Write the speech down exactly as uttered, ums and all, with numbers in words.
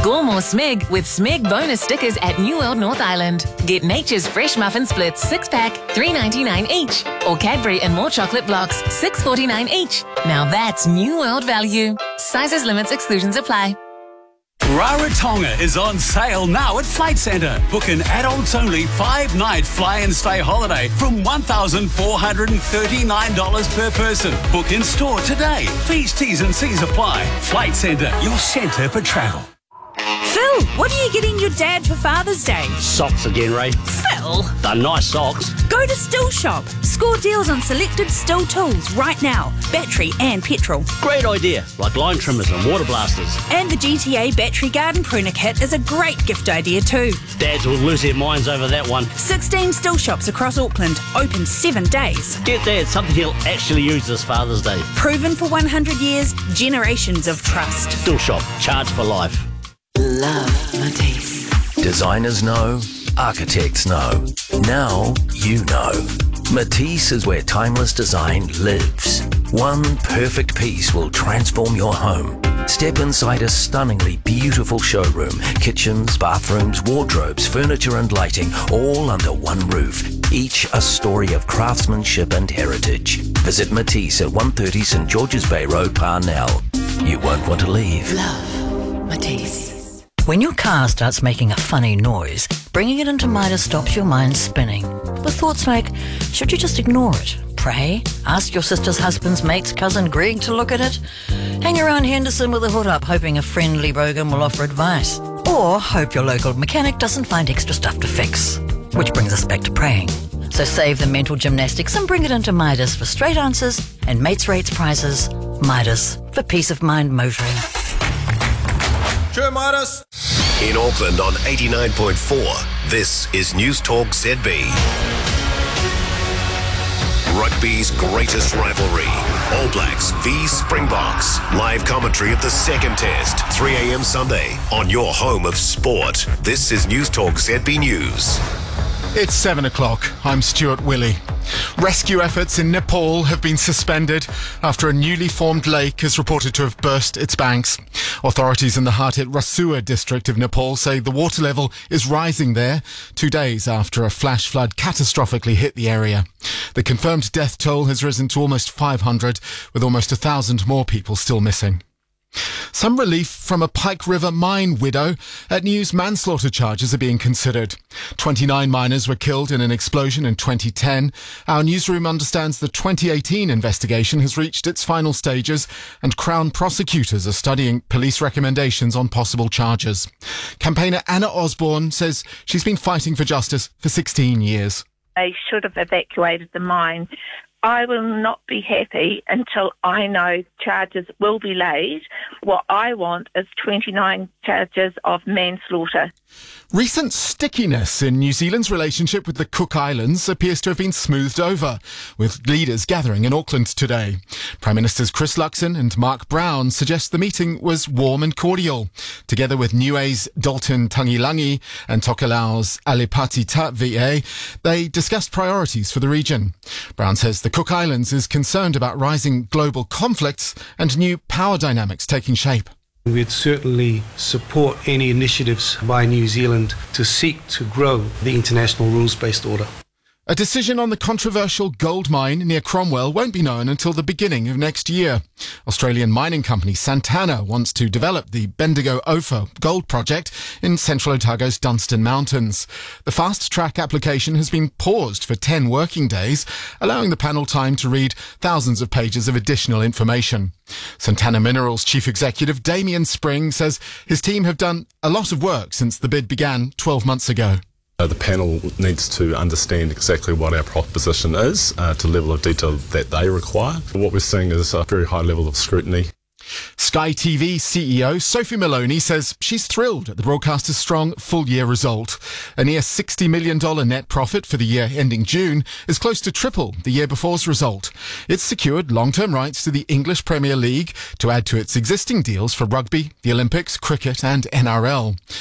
Score more Smeg with Smeg bonus stickers at New World North Island. Get Nature's Fresh Muffin Splits six pack, three ninety-nine each. Or Cadbury and more chocolate blocks, six forty-nine each. Now that's New World value. Sizes, limits, exclusions apply. Rarotonga is on sale now at Flight Centre. Book an adults-only five-night fly-and-stay holiday from one thousand four hundred thirty-nine dollars per person. Book in store today. Fees, T's and C's apply. Flight Centre, your centre for travel. Phil, what are you getting your dad for Father's Day? Socks again, Ray. Phil! They're nice socks. Go to Still Shop. Score deals on selected Still tools right now. Battery and petrol. Great idea, like line trimmers and water blasters. And the G T A Battery Garden Pruner Kit is a great gift idea too. Dads will lose their minds over that one. sixteen Still Shops across Auckland, open seven days. Get Dad something he'll actually use this Father's Day. Proven for one hundred years, generations of trust. Still Shop, charge for life. Love Matisse. Designers know, architects know. Now you know. Matisse is where timeless design lives. One perfect piece will transform your home. Step inside a stunningly beautiful showroom. Kitchens, bathrooms, wardrobes, furniture and lighting, all under one roof. Each a story of craftsmanship and heritage. Visit Matisse at one thirty St George's Bay Road, Parnell. You won't want to leave. Love Matisse. When your car starts making a funny noise, bringing it into Midas stops your mind spinning. With thoughts like, should you just ignore it? Pray? Ask your sister's husband's mate's cousin Greg to look at it? Hang around Henderson with a hood up, hoping a friendly bogan will offer advice? Or hope your local mechanic doesn't find extra stuff to fix? Which brings us back to praying. So save the mental gymnastics and bring it into Midas for straight answers and mates rates prizes. Midas, for peace of mind motoring. Sure, Midas. In Auckland on eighty-nine point four, this is News Talk Z B. Rugby's greatest rivalry. All Blacks v Springboks. Live commentary of the second test. three a.m. Sunday on your home of sport. This is News Talk Z B News. It's seven o'clock. I'm Stuart Willey. Rescue efforts in Nepal have been suspended after a newly formed lake is reported to have burst its banks. Authorities in the hard-hit Rasua district of Nepal say the water level is rising there, two days after a flash flood catastrophically hit the area. The confirmed death toll has risen to almost five hundred, with almost a thousand more people still missing. Some relief from a Pike River mine widow. At News, manslaughter charges are being considered. twenty-nine miners were killed in an explosion in twenty ten. Our newsroom understands the twenty eighteen investigation has reached its final stages and Crown prosecutors are studying police recommendations on possible charges. Campaigner Anna Osborne says she's been fighting for justice for sixteen years. They should have evacuated the mine. I will not be happy until I know charges will be laid. What I want is twenty-nine charges of manslaughter. Recent stickiness in New Zealand's relationship with the Cook Islands appears to have been smoothed over, with leaders gathering in Auckland today. Prime Ministers Chris Luxon and Mark Brown suggest the meeting was warm and cordial. Together with Niue's Dalton Tangilangi and Tokelau's Alipati Tatvi'e, they discussed priorities for the region. Brown says the Cook Islands is concerned about rising global conflicts and new power dynamics taking shape. We'd certainly support any initiatives by New Zealand to seek to grow the international rules-based order. A decision on the controversial gold mine near Cromwell won't be known until the beginning of next year. Australian mining company Santana wants to develop the Bendigo Ophir gold project in central Otago's Dunstan Mountains. The fast-track application has been paused for ten working days, allowing the panel time to read thousands of pages of additional information. Santana Minerals Chief Executive Damien Spring says his team have done a lot of work since the bid began twelve months ago. Uh, the panel needs to understand exactly what our proposition is uh, to the level of detail that they require. What we're seeing is a very high level of scrutiny. Sky T V C E O Sophie Maloney says she's thrilled at the broadcaster's strong full-year result. A near sixty million dollars net profit for the year ending June is close to triple the year before's result. It's secured long-term rights to the English Premier League to add to its existing deals for rugby, the Olympics, cricket and N R L.